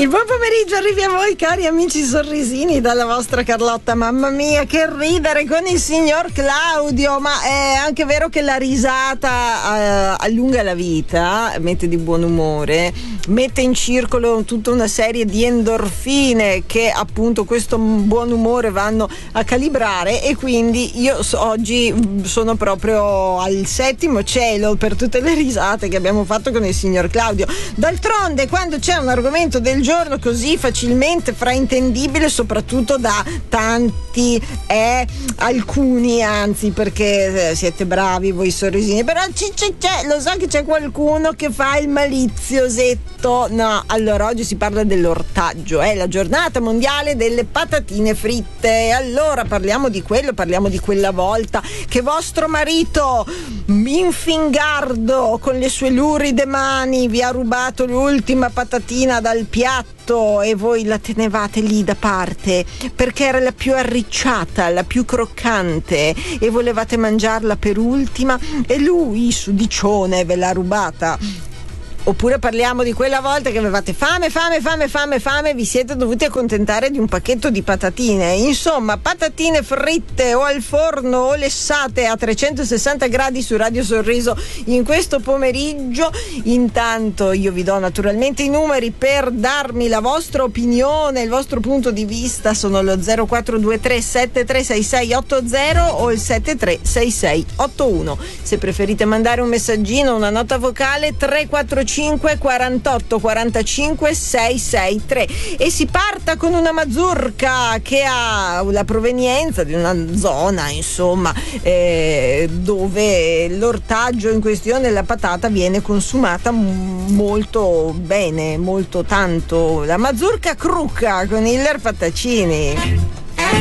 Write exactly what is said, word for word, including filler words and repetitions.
Il buon pomeriggio arrivi a voi, cari amici sorrisini, dalla vostra Carlotta. Mamma mia, che ridere con il signor Claudio, ma è anche vero che la risata eh, allunga la vita, mette di buon umore, mette in circolo tutta una serie di endorfine che appunto questo buon umore vanno a calibrare, e quindi io so, oggi sono proprio al settimo cielo per tutte le risate che abbiamo fatto con il signor Claudio. D'altronde, quando c'è un argomento del giorno così facilmente fraintendibile, soprattutto da tanti e alcuni, anzi, perché siete bravi voi sorrisini, però c'è, c'è, c'è, lo so che c'è qualcuno che fa il maliziosetto. No, allora oggi si parla dell'ortaggio, è la giornata mondiale delle patatine fritte. Allora parliamo di quello, parliamo di quella volta che vostro marito infingardo con le sue luride mani vi ha rubato l'ultima patatina dal piatto e voi la tenevate lì da parte perché era la più arricciata, la più croccante, e volevate mangiarla per ultima e lui, sudicione, ve l'ha rubata. Oppure parliamo di quella volta che avevate fame, fame, fame, fame, fame, vi siete dovuti accontentare di un pacchetto di patatine. Insomma, patatine fritte o al forno o lessate a trecentosessanta gradi su Radio Sorriso in questo pomeriggio. Intanto io vi do naturalmente i numeri per darmi la vostra opinione, il vostro punto di vista. Sono lo zero quattro due tre sette tre sei sei otto zero o il sette tre sei sei otto uno. Se preferite mandare un messaggino, una nota vocale, tre quattro cinque quarantotto quarantacinque seicentosessantatré, e si parta con una mazurka che ha la provenienza di una zona, insomma, eh, dove l'ortaggio in questione, la patata, viene consumata molto bene, molto tanto. La mazurka Kruka con Hiller Pattacini.